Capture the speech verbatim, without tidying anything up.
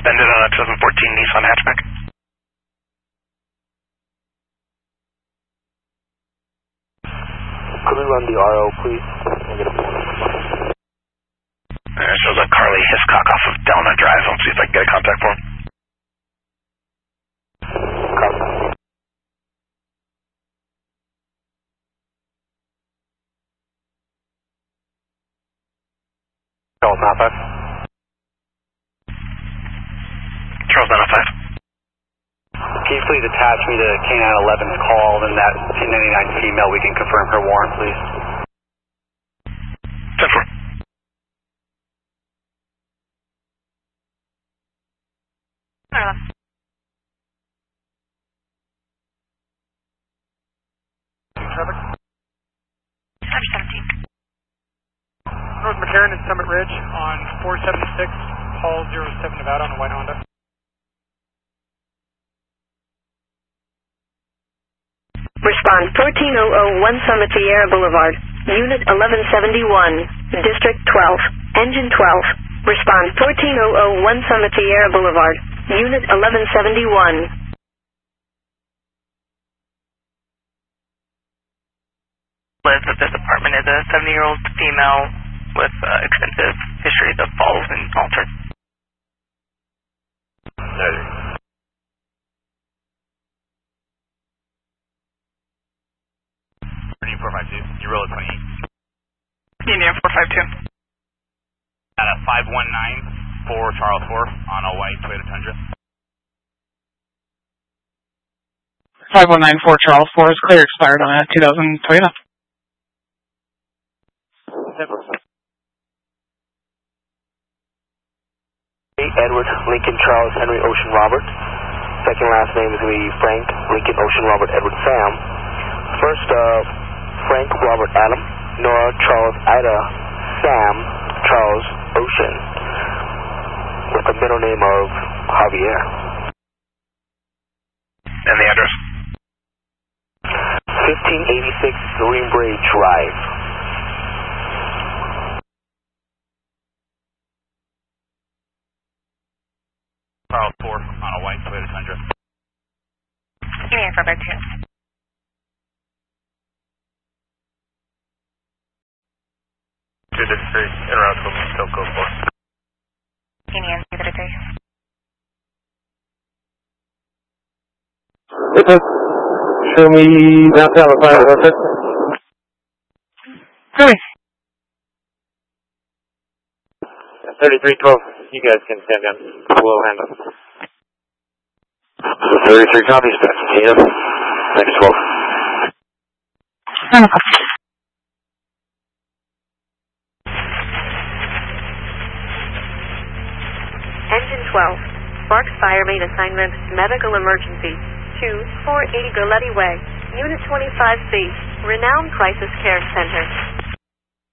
suspended on a twenty fourteen Nissan hatchback. Could we run the R O, please? There shows a Carly Hiscock off of Delna Drive. I'll see if I can get a contact for him. Copy. Charles nine five. Charles nine five. Can you please attach me to K nine eleven's call and that ten ninety-nine female, we can confirm her warrant, please? ten four. Traffic? Touch seventeen. North McCarran and Summit Ridge on four seventy-six, Paul zero seven Nevada on a white Honda. Respond fourteen oh oh one Summit Sierra Boulevard, Unit eleven seventy-one, District twelve, Engine twelve. Respond fourteen oh oh one Summit Sierra Boulevard, Unit eleven seventy-one. Lives at this apartment is a seventy-year-old female with uh, extensive history of falls and altered. Union four five two, you roll at twenty-eight. Union four five two. At a five one nine for Charles four on a white Toyota Tundra. five one nine four Charles four is clear, expired on a two thousand Toyota. Edward Lincoln Charles Henry Ocean Robert. Second last name is going to be Frank Lincoln Ocean Robert Edward Sam. First, uh, Frank Robert Adam, Nora Charles Ida Sam Charles Ocean, with the middle name of Javier. And the address? fifteen eighty-six Green Bray Drive. Charles four on a white Toyota Tundra. Union four five two. two six three, en route to Stoke four. Union two three three. Show me downtown the fire, what's it? Really? thirty-three twelve, you guys can stand down. We'll handle. thirty-three copies, yeah. Next twelve. Engine twelve. Sparks Fire Main Assignment Medical Emergency. two four eighty Goletti Way. Unit twenty-five C. Renowned Crisis Care Center.